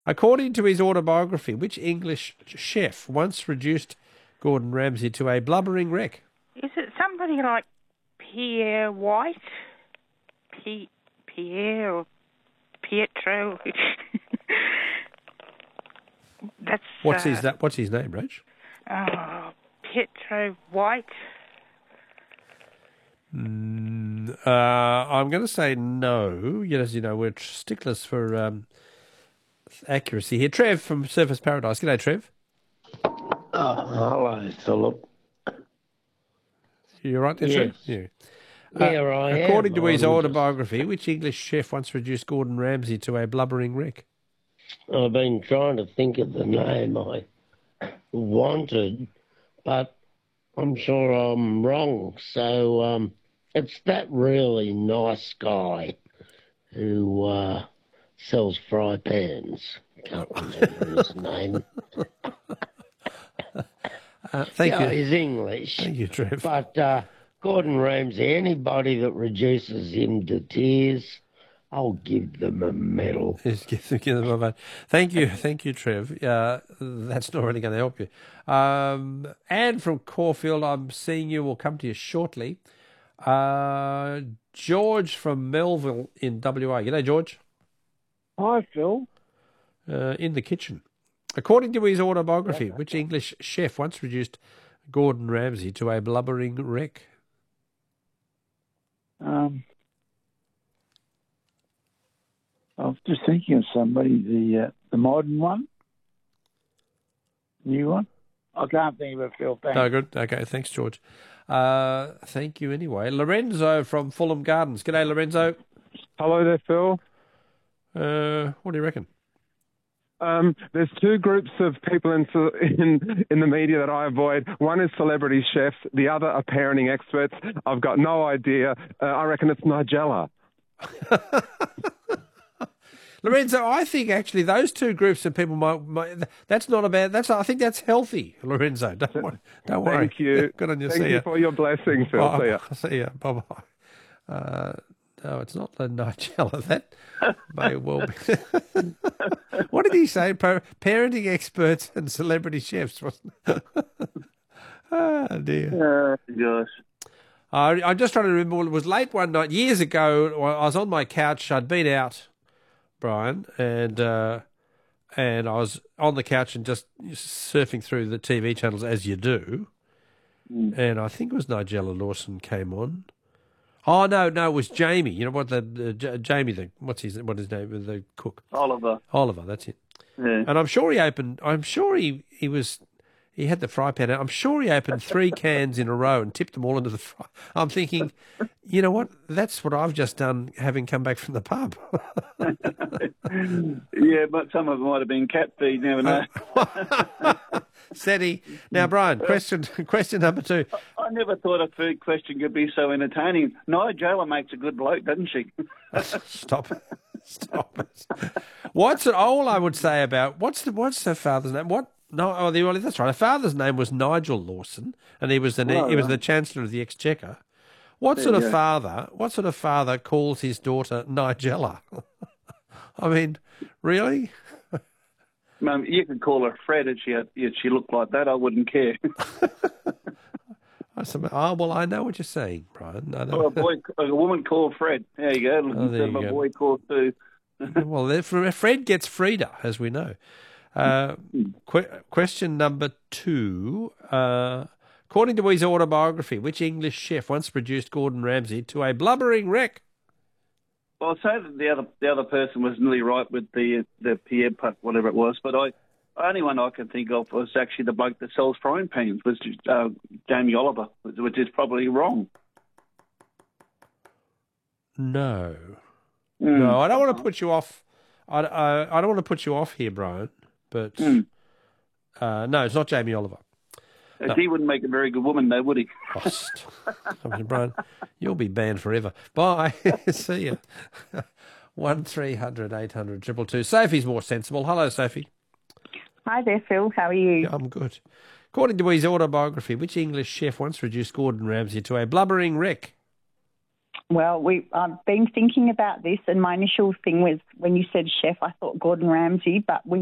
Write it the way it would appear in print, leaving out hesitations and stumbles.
According to his autobiography, which English chef once reduced Gordon Ramsay to a blubbering wreck? Is it somebody like Pierre White? Pierre or Pietro? That's What's his name, Rach? Pietro White. I'm going to say no. As you know, we're sticklers for accuracy here. Trev from Surfers Paradise. G'day, Trev. Hello, Philip. You right there, Yes. Trev? Yeah. I am. According to his autobiography, which English chef once reduced Gordon Ramsay to a blubbering wreck? I've been trying to think of the name I wanted, but I'm sure I'm wrong. So it's that really nice guy who sells fry pans. Can't remember his name. Thank you. He's English. Thank you, Trev. But Gordon Ramsay, anybody that reduces him to tears, I'll give them a medal. Yes, give them a vote. Thank you, Trev. That's not really going to help you. Anne from Caulfield, I'm seeing you. We'll come to you shortly. George from Melville in WA. G'day, George. Hi, Phil. In the kitchen. According to his autobiography, which English chef once reduced Gordon Ramsay to a blubbering wreck? I was just thinking of somebody, the modern one, new one. I can't think of it, Phil. Thanks. No, good. Okay, thanks, George. Thank you anyway. Lorenzo from Fulham Gardens. G'day, Lorenzo. Hello there, Phil. What do you reckon? There's two groups of people in the media that I avoid. One is celebrity chefs. The other are parenting experts. I've got no idea. I reckon it's Nigella. Lorenzo, I think actually those two groups of people might that's not a bad. I think that's healthy, Lorenzo. Don't worry. Thank you. Good on you. Thank you for your blessing, Phil. Oh, See ya. See ya. Bye bye. No, it's not the Nigella. That may well be. What did he say? Parenting experts and celebrity chefs, wasn't it? Oh, dear. Gosh. I'm just trying to remember. It was late one night, years ago. I was on my couch. I'd been out, Brian, and I was on the couch and just surfing through the TV channels as you do. And I think it was Nigella Lawson came on. Oh no, it was Jamie. You know what Jamie? What's his name? The cook. Oliver, that's it. Yeah. And I'm sure he opened. I'm sure he had the fry pan out. I'm sure he opened 3 cans in a row and tipped them all into the fry. I'm thinking, you know what? That's what I've just done, having come back from the pub. Yeah, but some of them might have been cat feed. Never know. Seti. Now, Brian, question number 2. I never thought a food question could be so entertaining. Nigella makes a good bloke, doesn't she? Stop it. What's it? All I would say about what's her father's name? What? No, that's right. Her father's name was Nigel Lawson, and he was the Chancellor of the Exchequer. What sort of father calls his daughter Nigella? I mean, really? Mum, you could call her Fred if she looked like that. I wouldn't care. Well, I know what you're saying, Brian. I know. A woman called Fred. There you go. There Instead you of a go. boy called Sue. Well, Fred gets Frida, as we know. Question number 2. According to his autobiography, which English chef once reduced Gordon Ramsay to a blubbering wreck? Well, I'd say that the other person was nearly right with the Pierre putt, whatever it was, but the only one I can think of was actually the bloke that sells frying pans, was Jamie Oliver, which is probably wrong. No, I don't want to put you off. I don't want to put you off here, Brian, but no, it's not Jamie Oliver. No. He wouldn't make a very good woman, though, would he? I mean, Brian, you'll be banned forever. Bye. See you. 1300 800 222. Sophie's more sensible. Hello, Sophie. Hi there, Phil. How are you? I'm good. According to his autobiography, which English chef once reduced Gordon Ramsay to a blubbering wreck? Well, I've been thinking about this, and my initial thing was when you said chef, I thought Gordon Ramsay, but we